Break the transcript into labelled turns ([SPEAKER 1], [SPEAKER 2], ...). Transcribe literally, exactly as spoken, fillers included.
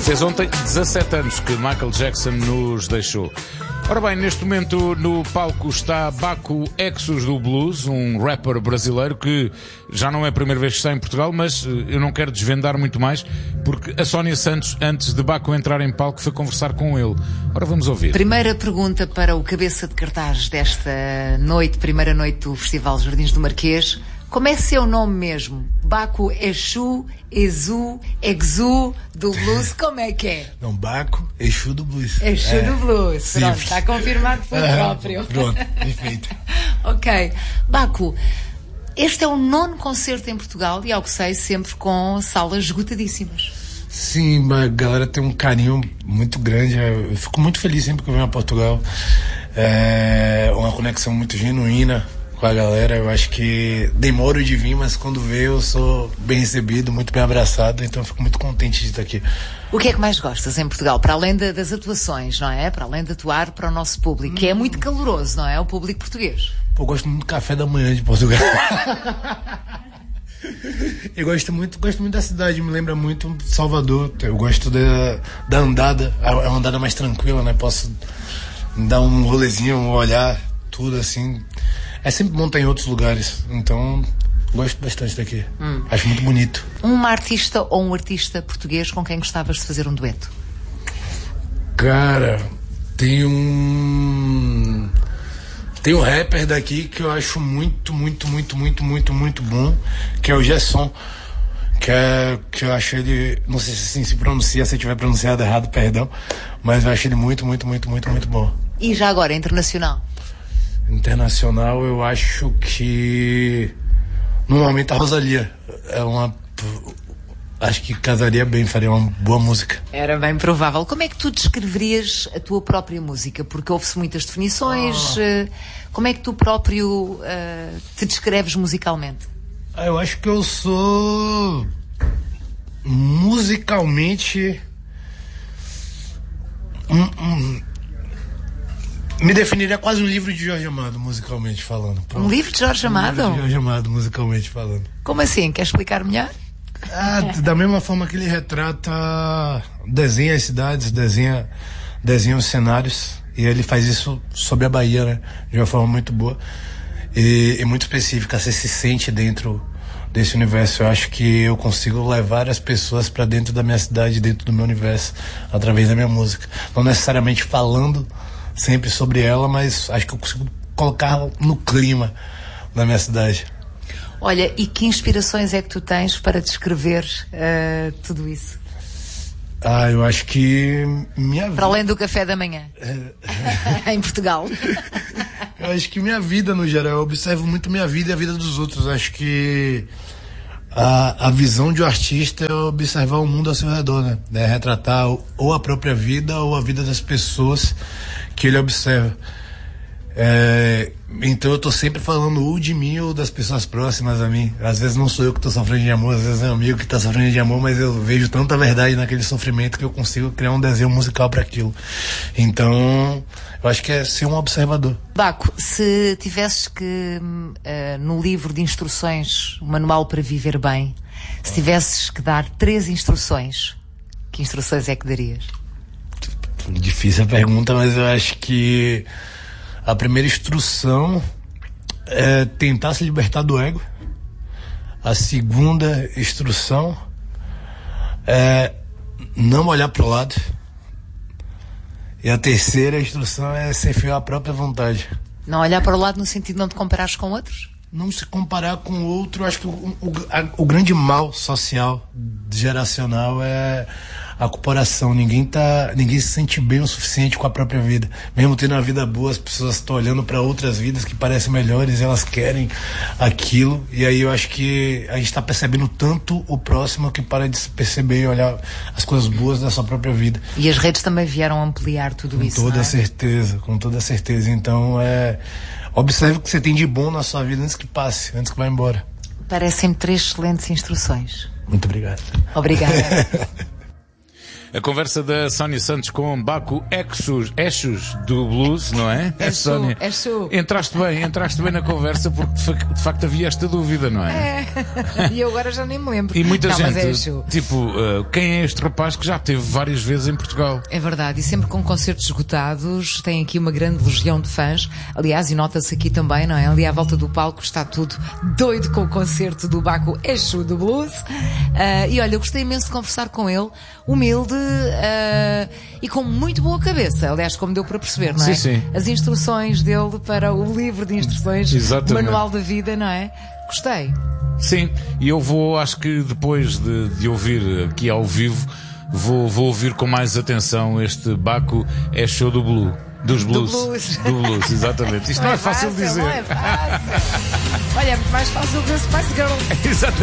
[SPEAKER 1] Fez ontem dezassete anos que Michael Jackson nos deixou. Ora bem, neste momento no palco está Baco Exos do Blues, um rapper brasileiro que já não é a primeira vez que está em Portugal, mas eu não quero desvendar muito mais, porque a Sónia Santos, antes de Baco entrar em palco, foi conversar com ele. Ora, vamos ouvir.
[SPEAKER 2] Primeira pergunta para o cabeça de cartaz desta noite, primeira noite do Festival Jardins do Marquês. Como é seu nome mesmo? Baco Exu, Exu, Exu do Blues, como é que é?
[SPEAKER 3] Não, Baco Exu do Blues.
[SPEAKER 2] Exu
[SPEAKER 3] é.
[SPEAKER 2] do Blues, pronto, está confirmado que foi
[SPEAKER 3] ah,
[SPEAKER 2] próprio.
[SPEAKER 3] Pronto, perfeito.
[SPEAKER 2] Ok. Baco, este é o nono concerto em Portugal e, ao que sei, sempre com salas esgotadíssimas.
[SPEAKER 3] Sim, a galera tem um carinho muito grande. Eu fico muito feliz sempre que eu venho a Portugal. É uma conexão muito genuína com a galera. Eu acho que demoro de vir, mas quando veio eu sou bem recebido, muito bem abraçado, então eu fico muito contente de estar aqui.
[SPEAKER 2] O que é que mais gostas em Portugal, para além de, das atuações, não é? Para além de atuar para o nosso público, que é muito caloroso, não é? O público português.
[SPEAKER 3] Pô, eu gosto muito do café da manhã de Portugal. Eu gosto muito, gosto muito da cidade, me lembra muito Salvador. Eu gosto da, da andada, é uma andada mais tranquila, né? Posso dar um rolezinho, um olhar, tudo assim. É sempre bom estar em outros lugares, então gosto bastante daqui. Hum. Acho muito bonito.
[SPEAKER 2] Uma artista ou um artista português com quem gostavas de fazer um dueto?
[SPEAKER 3] Cara, tem um... Tem um rapper daqui que eu acho muito, muito, muito, muito, muito, muito bom, que é o Gesson. Que, é, que eu acho ele... Não sei se assim se pronuncia, se eu tiver pronunciado errado, perdão. Mas eu acho ele muito, muito, muito, muito, muito bom.
[SPEAKER 2] E já agora, internacional?
[SPEAKER 3] Internacional, eu acho que normalmente a Rosalía é uma, acho que casaria bem, faria uma boa música.
[SPEAKER 2] Era bem provável. Como é que tu descreverias a tua própria música? Porque ouve-se muitas definições. Oh. Como é que tu próprio uh, te descreves musicalmente?
[SPEAKER 3] Ah, eu acho que eu sou musicalmente um, um, me definiria quase um livro de Jorge Amado, musicalmente falando. Pronto.
[SPEAKER 2] Um livro de Jorge Amado?
[SPEAKER 3] Um livro de Jorge Amado, musicalmente falando.
[SPEAKER 2] Como assim? Quer explicar melhor?
[SPEAKER 3] Ah, da mesma forma que ele retrata, desenha as cidades, desenha, desenha os cenários, e ele faz isso sobre a Bahia, né? De uma forma muito boa e, e muito específica. Você se sente dentro desse universo. Eu acho que eu consigo levar as pessoas para dentro da minha cidade, dentro do meu universo, através da minha música. Não necessariamente falando sempre sobre ela, mas acho que eu consigo colocar no clima da minha cidade.
[SPEAKER 2] Olha, e que inspirações é que tu tens para descrever uh, tudo isso?
[SPEAKER 3] Ah, eu acho que minha vida...
[SPEAKER 2] Para além do café da manhã,
[SPEAKER 3] é...
[SPEAKER 2] em Portugal.
[SPEAKER 3] Eu acho que minha vida, no geral, eu observo muito minha vida e a vida dos outros. Acho que a, a visão de um artista é observar o mundo ao seu redor, né? É retratar ou a própria vida ou a vida das pessoas que ele observa. É, então eu tô sempre falando ou de mim ou das pessoas próximas a mim. Às vezes não sou eu que tô sofrendo de amor, às vezes é um amigo que tá sofrendo de amor, mas eu vejo tanta verdade naquele sofrimento que eu consigo criar um desenho musical para aquilo. Então eu acho que é ser um observador.
[SPEAKER 2] Baco, se tivesses que uh, no livro de instruções, o manual para viver bem, se tivesses que dar três instruções, que instruções é que darias?
[SPEAKER 3] Difícil a pergunta, mas eu acho que a primeira instrução é tentar se libertar do ego. A segunda instrução é não olhar para o lado. E a terceira instrução é ser fiel à própria vontade.
[SPEAKER 2] Não olhar para o lado no sentido de não te comparares com outros?
[SPEAKER 3] Não se comparar com o outro. Acho que o, o, a, o grande mal social, geracional, é a comparação. Ninguém tá, ninguém se sente bem o suficiente com a própria vida. Mesmo tendo uma vida boa, as pessoas estão olhando para outras vidas que parecem melhores, elas querem aquilo. E aí eu acho que a gente está percebendo tanto o próximo que para de se perceber e olhar as coisas boas da sua própria vida.
[SPEAKER 2] E as redes também vieram ampliar tudo isso,
[SPEAKER 3] Com toda
[SPEAKER 2] não é?
[SPEAKER 3] certeza, com toda certeza. Então, é, observe o que você tem de bom na sua vida antes que passe, antes que vá embora.
[SPEAKER 2] Parecem-me três excelentes instruções.
[SPEAKER 3] Muito obrigado.
[SPEAKER 2] Obrigada.
[SPEAKER 1] A conversa da Sónia Santos com Baco Exos, Exos do Blues, não é?
[SPEAKER 2] É
[SPEAKER 1] Sónia.
[SPEAKER 2] É show.
[SPEAKER 1] Entraste bem, entraste bem na conversa porque de, fa de facto havia esta dúvida, não é?
[SPEAKER 2] É. E eu agora já nem me lembro.
[SPEAKER 1] E muita
[SPEAKER 2] não,
[SPEAKER 1] gente,
[SPEAKER 2] mas é show.
[SPEAKER 1] tipo, uh, quem é este rapaz que já esteve várias vezes em Portugal?
[SPEAKER 2] É verdade, e sempre com concertos esgotados, tem aqui uma grande legião de fãs. Aliás, e nota-se aqui também, não é? Ali à volta do palco está tudo doido com o concerto do Baco Exu do Blues. Uh, e olha, eu gostei imenso de conversar com ele, humilde uh, e com muito boa cabeça. Aliás, como deu para perceber, não é?
[SPEAKER 1] Sim, sim.
[SPEAKER 2] As instruções dele para o livro de instruções,
[SPEAKER 1] Exatamente.
[SPEAKER 2] Manual da Vida, não é? Gostei.
[SPEAKER 1] Sim, e eu vou, acho que depois de, de ouvir aqui ao vivo, vou, vou ouvir com mais atenção este Baco é show do Blue. Dos blues.
[SPEAKER 2] Do blues.
[SPEAKER 1] Do blues, exatamente. Isto não, não é, é fácil, fácil dizer.
[SPEAKER 2] Não é fácil. Olha, é muito mais fácil dizer Spice Girls.
[SPEAKER 1] Exatamente.